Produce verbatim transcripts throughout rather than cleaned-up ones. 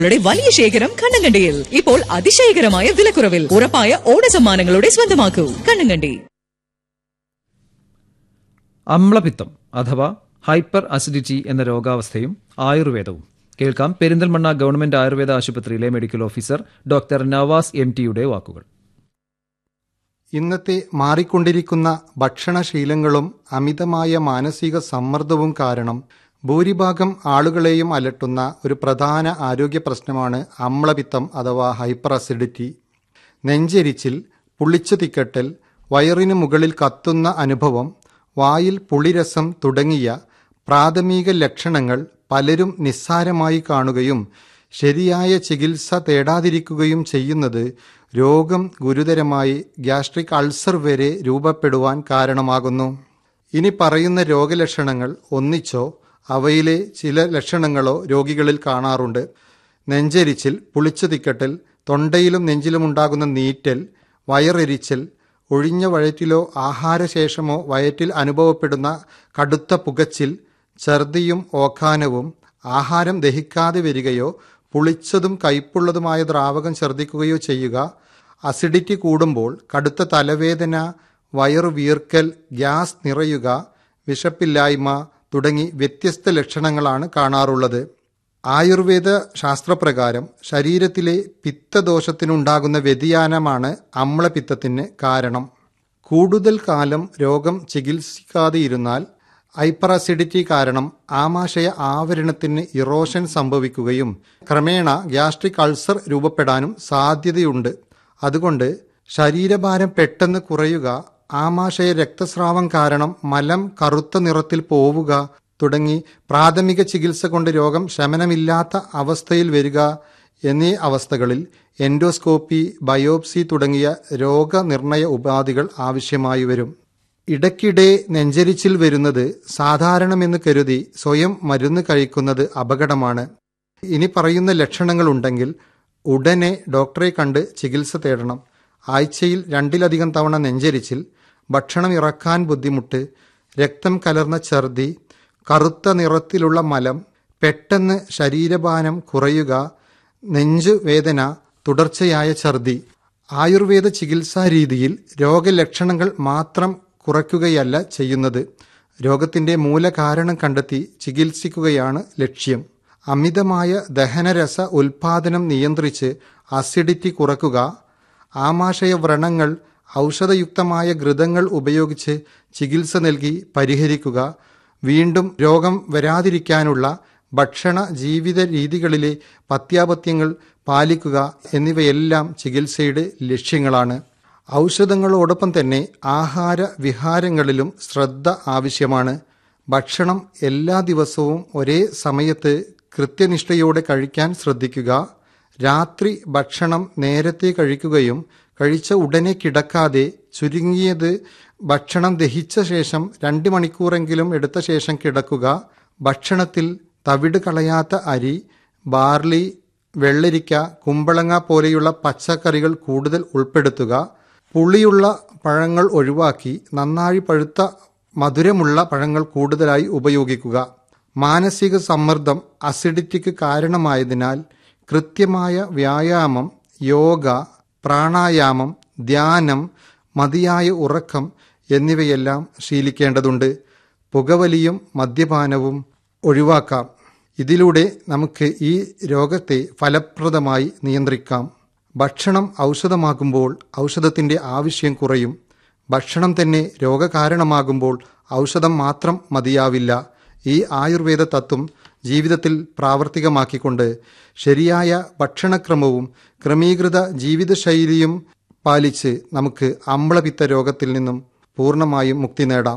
ളുടെ വലിയ ശേഖരം കണ്ണങ്കണ്ടിയിൽ ഇപ്പോൾ അതിശയകരമായ വിലക്കുറവിൽ ഉറപ്പായ ഓണ സമ്മാനങ്ങളുടെ സ്വന്തമാക്കൂ. കണ്ണങ്കണ്ടി. അമ്ലപിത്തം അഥവാ ഹൈപ്പർ അസിഡിറ്റി എന്ന രോഗാവസ്ഥയും ആയുർവേദവും കേൾക്കാം. പെരിന്തൽമണ്ണ ഗവൺമെന്റ് ആയുർവേദ ആശുപത്രിയിലെ medical officer doctor Nawaz M ടിയുടെ വാക്കുകൾ. ഇന്നത്തെ മാറിക്കൊണ്ടിരിക്കുന്ന ഭക്ഷണശീലങ്ങളും അമിതമായ മാനസിക സമ്മർദ്ദവും കാരണം ഭൂരിഭാഗം ആളുകളെയും അലട്ടുന്ന ഒരു പ്രധാന ആരോഗ്യ പ്രശ്നമാണ് അമ്ലപിത്തം അഥവാ ഹൈപ്പർ അസിഡിറ്റി. നെഞ്ചെരിച്ചിൽ, പുളിച്ചു തിക്കട്ടൽ, വയറിനു മുകളിൽ കത്തുന്ന അനുഭവം, വായിൽ പുളിരസം തുടങ്ങിയ പ്രാഥമിക ലക്ഷണങ്ങൾ പലരും നിസ്സാരമായി കാണുകയും ശരിയായ ചികിത്സ തേടാതിരിക്കുകയും ചെയ്യുന്നത് രോഗം ഗുരുതരമായി ഗ്യാസ്ട്രിക് അൾസർ വരെ രൂപപ്പെടുവാൻ കാരണമാകുന്നു. ഇനി പറയുന്ന രോഗലക്ഷണങ്ങൾ ഒന്നിച്ചോ അവയിലെ ചില ലക്ഷണങ്ങളോ രോഗികളിൽ കാണാറുണ്ട്. നെഞ്ചെരിച്ചിൽ, പുളിച്ചു തിക്കട്ടൽ, തൊണ്ടയിലും നെഞ്ചിലുമുണ്ടാകുന്ന നീറ്റൽ, വയറെരിച്ചൽ, ഒഴിഞ്ഞ വയറ്റിലോ ആഹാരശേഷമോ വയറ്റിൽ അനുഭവപ്പെടുന്ന കടുത്ത പുകച്ചിൽ, ഛർദിയും ഓക്കാനവും, ആഹാരം ദഹിക്കാതെ വരികയോ പുളിച്ചതും കയ്പുള്ളതുമായ ദ്രാവകം ഛർദിക്കുകയോ ചെയ്യുക, അസിഡിറ്റി കൂടുമ്പോൾ കടുത്ത തലവേദന, വയറു വീർക്കൽ, ഗ്യാസ് നിറയുക, വിശപ്പില്ലായ്മ തുടങ്ങി വ്യത്യസ്ത ലക്ഷണങ്ങളാണ് കാണാറുള്ളത്. ആയുർവേദ ശാസ്ത്രപ്രകാരം ശരീരത്തിലെ പിത്തദോഷത്തിനുണ്ടാകുന്ന വ്യതിയാനമാണ് അമ്ലപിത്തത്തിന് കാരണം. കൂടുതൽ കാലം രോഗം ചികിത്സിക്കാതെയിരുന്നാൽ ഹൈപ്പർ അസിഡിറ്റി കാരണം ആമാശയ ആവരണത്തിന് ഇറോഷൻ സംഭവിക്കുകയും ക്രമേണ ഗ്യാസ്ട്രിക് അൾസർ രൂപപ്പെടാനും സാധ്യതയുണ്ട്. അതുകൊണ്ട് ശരീരഭാരം പെട്ടെന്ന് കുറയുക, ആമാശയ രക്തസ്രാവം കാരണം മലം കറുത്ത നിറത്തിൽ പോവുക തുടങ്ങി പ്രാഥമിക ചികിത്സ കൊണ്ട് രോഗം ശമനമില്ലാത്ത അവസ്ഥയിൽ വരിക എന്നീ അവസ്ഥകളിൽ എൻഡോസ്കോപ്പി, ബയോപ്സി തുടങ്ങിയ രോഗനിർണയ ഉപാധികൾ ആവശ്യമായി വരും. ഇടയ്ക്കിടെ നെഞ്ചരിച്ചിൽ വരുന്നത് സാധാരണമെന്ന് കരുതി സ്വയം മരുന്ന് കഴിക്കുന്നത് അപകടമാണ്. ഇനി പറയുന്ന ലക്ഷണങ്ങളുണ്ടെങ്കിൽ ഉടനെ ഡോക്ടറെ കണ്ട് ചികിത്സ തേടണം. ആഴ്ചയിൽ രണ്ടിലധികം തവണ നെഞ്ചരിച്ചിൽ, ഭക്ഷണം ഇറക്കാൻ ബുദ്ധിമുട്ട്, രക്തം കലർന്ന ഛർദി, കറുത്ത നിറത്തിലുള്ള മലം, പെട്ടെന്ന് ശരീരഭാരം കുറയുക, നെഞ്ചുവേദന, തുടർച്ചയായ ഛർദി. ആയുർവേദ ചികിത്സാ രീതിയിൽ രോഗലക്ഷണങ്ങൾ മാത്രം കുറയ്ക്കുകയല്ല ചെയ്യുന്നത്, രോഗത്തിന്റെ മൂലകാരണം കണ്ടെത്തി ചികിത്സിക്കുകയാണ് ലക്ഷ്യം. അമിതമായ ദഹനരസ ഉൽപാദനം നിയന്ത്രിച്ച് അസിഡിറ്റി കുറയ്ക്കുക, ആമാശയ വ്രണങ്ങൾ ഔഷധയുക്തമായ ഘൃതങ്ങൾ ഉപയോഗിച്ച് ചികിത്സ നൽകി പരിഹരിക്കുക, വീണ്ടും രോഗം വരാതിരിക്കാനുള്ള ഭക്ഷണ ജീവിത രീതികളിലെ പഥ്യാപഥ്യങ്ങൾ പാലിക്കുക എന്നിവയെല്ലാം ചികിത്സയുടെ ലക്ഷ്യങ്ങളാണ്. ഔഷധങ്ങളോടൊപ്പം തന്നെ ആഹാര വിഹാരങ്ങളിലും ശ്രദ്ധ ആവശ്യമാണ്. ഭക്ഷണം എല്ലാ ദിവസവും ഒരേ സമയത്ത് കൃത്യനിഷ്ഠയോടെ കഴിക്കാൻ ശ്രദ്ധിക്കുക. രാത്രി ഭക്ഷണം നേരത്തെ കഴിക്കുകയും കഴിച്ച ഉടനെ കിടക്കാതെ ചുരുങ്ങിയത് ഭക്ഷണം ദഹിച്ച ശേഷം രണ്ട് മണിക്കൂറെങ്കിലും എടുത്ത ശേഷം കിടക്കുക. ഭക്ഷണത്തിൽ തവിട് കളയാത്ത അരി, ബാർലി, വെള്ളരിക്ക, കുമ്പളങ്ങ പോലെയുള്ള പച്ചക്കറികൾ കൂടുതൽ ഉൾപ്പെടുത്തുക. പുളിയുള്ള പഴങ്ങൾ ഒഴിവാക്കി നന്നായി പഴുത്ത മധുരമുള്ള പഴങ്ങൾ കൂടുതലായി ഉപയോഗിക്കുക. മാനസിക സമ്മർദ്ദം അസിഡിറ്റിക്ക് കാരണമായതിനാൽ കൃത്യമായ വ്യായാമം, യോഗ, പ്രാണായാമം, ധ്യാനം, മതിയായ ഉറക്കം എന്നിവയെല്ലാം ശീലിക്കേണ്ടതുണ്ട്. പുകവലിയും മദ്യപാനവും ഒഴിവാക്കാം. ഇതിലൂടെ നമുക്ക് ഈ രോഗത്തെ ഫലപ്രദമായി നിയന്ത്രിക്കാം. ഭക്ഷണം ഔഷധമാകുമ്പോൾ ഔഷധത്തിന്റെ ആവശ്യം കുറയും. ഭക്ഷണം തന്നെ രോഗകാരണമാകുമ്പോൾ ഔഷധം മാത്രം മതിയാവില്ല. ഈ ആയുർവേദ തത്വം ജീവിതത്തിൽ പ്രാവർത്തികമാക്കിക്കൊണ്ട് ശരിയായ ഭക്ഷണക്രമവും ക്രമീകൃത ജീവിതശൈലിയും പാലിച്ച് നമുക്ക് അമ്ലപിത്ത രോഗത്തിൽ നിന്നും പൂർണ്ണമായും മുക്തി നേടാം.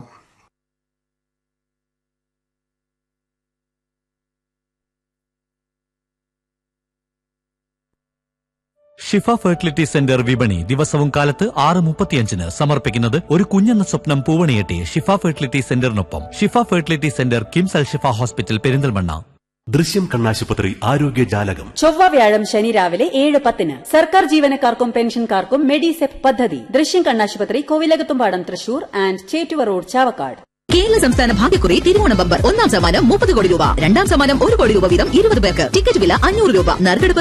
ഷിഫ ഫെർട്ടിലിറ്റി സെന്റർ വിപണി ദിവസവും കാലത്ത് ആറ് മുപ്പത്തിയഞ്ചിന് സമർപ്പിക്കുന്നത് ഒരു കുഞ്ഞെന്ന സ്വപ്നം പൂവണിയെട്ടി ഷിഫ ഫെർട്ടിലിറ്റി സെന്ററിനൊപ്പം. ഷിഫ ഫെർട്ടിലിറ്റി സെന്റർ കിംസ് അൽ ഷിഫ ഹോസ്പിറ്റൽ പെരിന്തൽമണ്ണ. ദൃശ്യം കണ്ണാശുപത്രി ആരോഗ്യ ജാലകം ചൊവ്വ വ്യാഴം ശനി രാവിലെ ഏഴ് പത്തിന്. സർക്കാർ ജീവനക്കാർക്കും പെൻഷൻകാർക്കും മെഡിസെപ് പദ്ധതി. ദൃശ്യം കണ്ണാശുപത്രി, കോവിലകത്തുംപാടം, തൃശൂർ ആൻഡ് ചേറ്റുവ റോഡ്, ചാവക്കാട്. കേരള സംസ്ഥാന ഭാഗ്യക്കുറി തിരുവോണം ബമ്പർ. ഒന്നാം സമ്മാനം മുപ്പത് കോടി രൂപ, രണ്ടാം സമ്മാനം ഒരു കോടി രൂപ വീതം ഇരുപത് പേർക്ക്. ടിക്കറ്റ് വില അഞ്ഞൂറ് രൂപ. നറുക്കെടുപ്പ്